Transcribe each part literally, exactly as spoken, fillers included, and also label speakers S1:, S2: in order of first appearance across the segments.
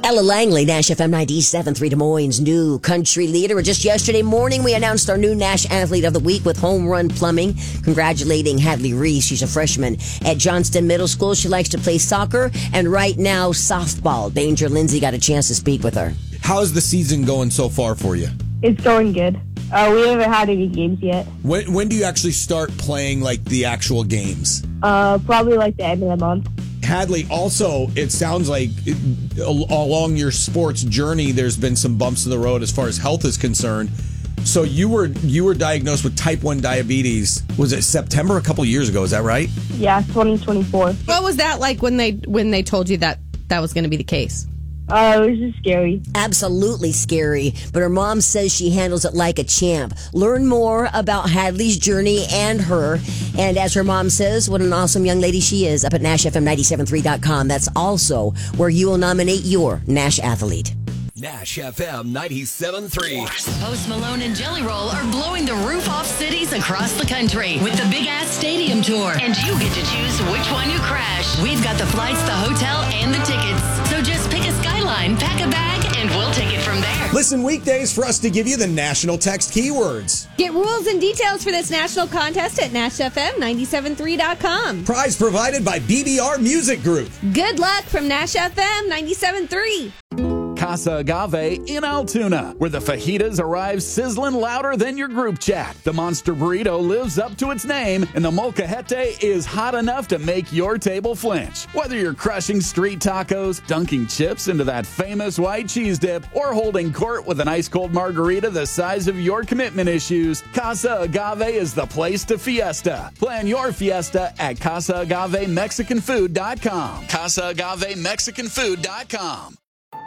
S1: Ella Langley, Nash F M ninety-seven point three, Des Moines' new country leader. Just yesterday morning, we announced our new Nash Athlete of the Week with Home Run Plumbing, congratulating Hadley Reese. She's a freshman at Johnston Middle School. She likes to play soccer and right now softball. Danger Lindsay got a chance to speak with her.
S2: How's the season going so far for you?
S3: It's going good. Uh, we haven't had any games yet.
S2: When, when do you actually start playing, like, the actual games?
S3: Uh, probably like the end of the month.
S2: Hadley, also, it sounds like it, along your sports journey, there's been some bumps in the road as far as health is concerned. So you were you were diagnosed with type one diabetes. Was it September a couple years ago? Is that right?
S3: Yeah, twenty twenty-four.
S4: What was that like when they when they told you that that was going to be the case?
S3: Uh, it was just scary.
S1: Absolutely scary, but her mom says she handles it like a champ. Learn more about Hadley's journey and her. And as her mom says, what an awesome young lady she is, up at Nash F M ninety-seven point three dot com. That's also where you will nominate your Nash Athlete.
S5: Nash F M ninety-seven point three.
S6: Post Malone and Jelly Roll are blowing the roof off cities across the country with the Big Ass Stadium Tour. And you get to choose which one you crash. We've got the flights, the hotel, and the tickets. So just pick a skyline, pack a bag, and we'll take it from there.
S2: Listen weekdays for us to give you the national text keywords.
S4: Get rules and details for this national contest at Nash F M ninety-seven point three dot com.
S2: Prize provided by B B R Music Group.
S4: Good luck from Nash F M ninety-seven point three.
S7: Casa Agave in Altoona, where the fajitas arrive sizzling louder than your group chat. The Monster Burrito lives up to its name, and the Molcajete is hot enough to make your table flinch. Whether you're crushing street tacos, dunking chips into that famous white cheese dip, or holding court with an ice-cold margarita the size of your commitment issues, Casa Agave is the place to fiesta. Plan your fiesta at Casa Agave Mexican Food dot com. Casa Agave Mexican Food dot com.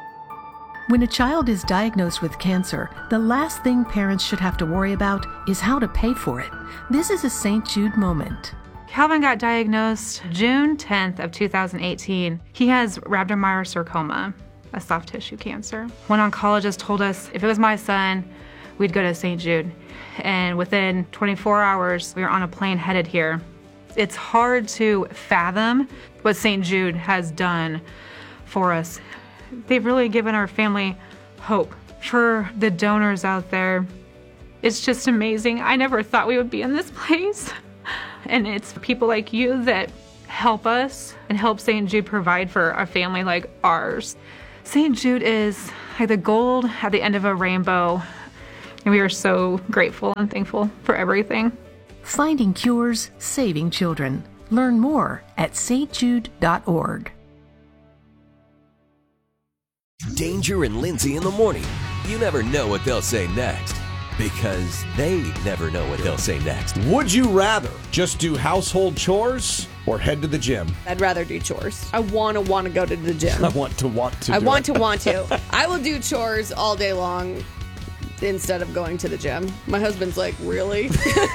S8: When a child is diagnosed with cancer, the last thing parents should have to worry about is how to pay for it. This is a Saint Jude moment.
S9: Calvin got diagnosed June tenth of two thousand eighteen. He has rhabdomyosarcoma, a soft tissue cancer. One oncologist told us if it was my son, we'd go to Saint Jude. And within twenty-four hours, we were on a plane headed here. It's hard to fathom what Saint Jude has done for us. They've really given our family hope. For the donors out there, it's just amazing. I never thought we would be in this place. And it's people like you that help us and help Saint Jude provide for a family like ours. Saint Jude is like the gold at the end of a rainbow. And we are so grateful and thankful for everything.
S8: Finding cures, saving children. Learn more at S T Jude dot org.
S5: Danger and Lindsay in the morning. You never know what they'll say next, because they never know what they'll say next.
S10: Would you rather just do household chores or head to the gym?
S4: I'd rather do chores. I want to want to go to the gym.
S10: I want to want to
S4: I
S10: do
S4: want
S10: it.
S4: to want to. I will do chores all day long instead of going to the gym. My husband's like, really?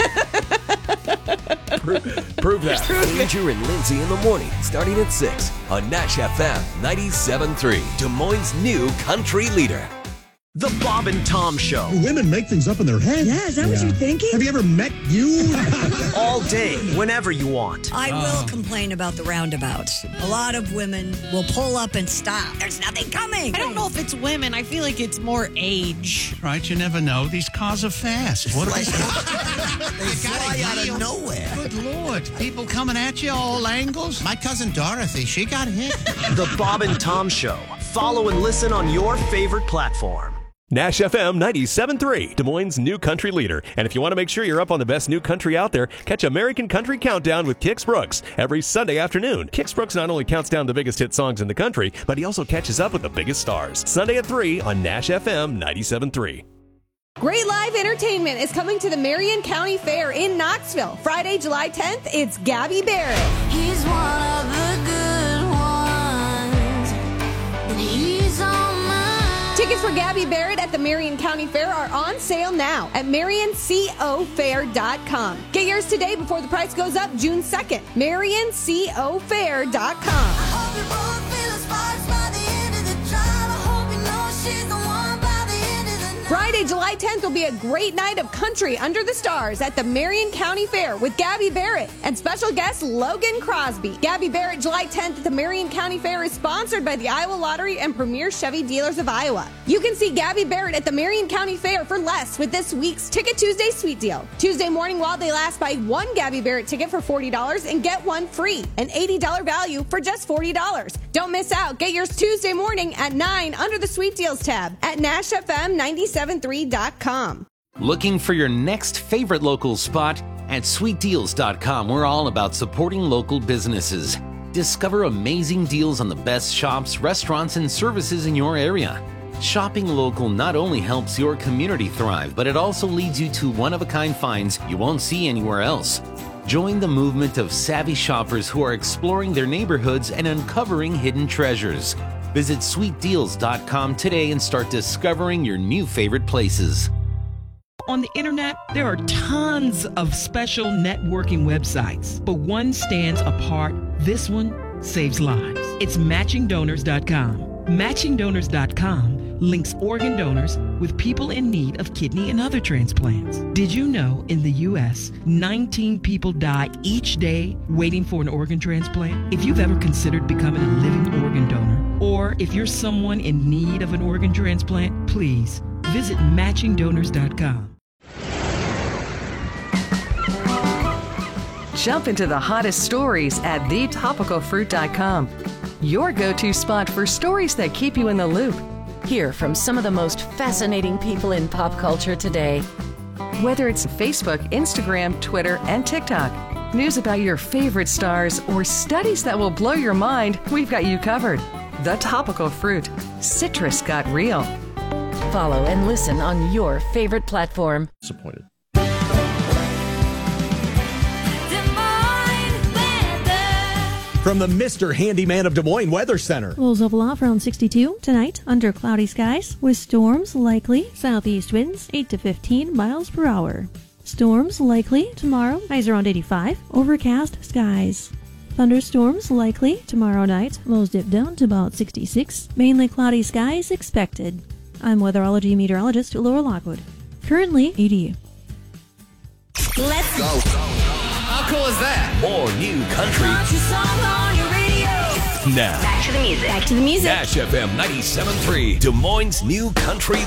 S10: prove, prove that.
S5: Danger and Lindsay in the morning, starting at six on Nash F M ninety-seven point three, Des Moines' new country leader.
S11: The Bob and Tom Show.
S12: Women make things up in their head.
S13: Yeah, is that yeah. what you're thinking?
S12: Have you ever met you?
S11: All day, whenever you want.
S13: I oh. will complain about the roundabouts. A lot of women will pull up and stop. There's nothing coming.
S14: I don't know if it's women. I feel like it's more age.
S15: Right, you never know. These cars are fast. What
S16: like, they fly out of nowhere.
S15: Good Lord. People coming at you all angles. My cousin Dorothy, she got hit.
S11: The Bob and Tom Show. Follow and listen on your favorite platform.
S17: Nash F M ninety-seven point three, Des Moines' new country leader. And if you want to make sure you're up on the best new country out there, catch American Country Countdown with Kix Brooks every Sunday afternoon. Kix Brooks not only counts down the biggest hit songs in the country, but he also catches up with the biggest stars. Sunday at three on Nash F M ninety-seven point three.
S4: Great live entertainment is coming to the Marion County Fair in Knoxville. Friday, July tenth, it's Gabby Barrett.
S18: He's one of the good ones, and he's on mine.
S4: Tickets for Gabby Barrett at the Marion County Fair are on sale now at marion co fair dot com. Get yours today before the price goes up June second. marion co fair dot com. Friday, July July tenth will be a great night of country under the stars at the Marion County Fair with Gabby Barrett and special guest Logan Crosby. Gabby Barrett, July tenth at the Marion County Fair is sponsored by the Iowa Lottery and Premier Chevy Dealers of Iowa. You can see Gabby Barrett at the Marion County Fair for less with this week's Ticket Tuesday Sweet Deal. Tuesday morning while they last, buy one Gabby Barrett ticket for forty dollars and get one free. An eighty dollars value for just forty dollars. Don't miss out. Get yours Tuesday morning at nine under the Sweet Deals tab at Nash F M ninety-seven point three dot com.
S19: Looking for your next favorite local spot? At sweet deals dot com, we're all about supporting local businesses. Discover amazing deals on the best shops, restaurants, and services in your area. Shopping local not only helps your community thrive, but it also leads you to one-of-a-kind finds you won't see anywhere else. Join the movement of savvy shoppers who are exploring their neighborhoods and uncovering hidden treasures. Visit sweet deals dot com today and start discovering your new favorite places.
S20: On the internet, there are tons of special networking websites, but one stands apart. This one saves lives. It's matching donors dot com. matching donors dot com links organ donors with people in need of kidney and other transplants. Did you know in the U S, nineteen people die each day waiting for an organ transplant? If you've ever considered becoming a living organ donor, or if you're someone in need of an organ transplant, please visit matching donors dot com.
S21: Jump into the hottest stories at the topical fruit dot com. Your go-to spot for stories that keep you in the loop. Hear from some of the most fascinating people in pop culture today. Whether it's Facebook, Instagram, Twitter, and TikTok, news about your favorite stars, or studies that will blow your mind, we've got you covered. The Topical Fruit. Citrus got real. Follow and listen on your favorite platform.
S10: Disappointed.
S2: From the Mister Handyman of Des Moines Weather Center.
S22: Lows of aloft around sixty-two. Tonight, under cloudy skies with storms likely. Southeast winds eight to fifteen miles per hour. Storms likely tomorrow. Highs around eighty-five. Overcast skies. Thunderstorms likely tomorrow night. Lows dip down to about sixty-six. Mainly cloudy skies expected. I'm weatherology meteorologist Laura Lockwood. Currently eighty.
S5: Let's go. How cool is that? More new country. Now.
S18: Back to the music. Back to the music.
S5: Nash F M ninety-seven point three, Des Moines' new country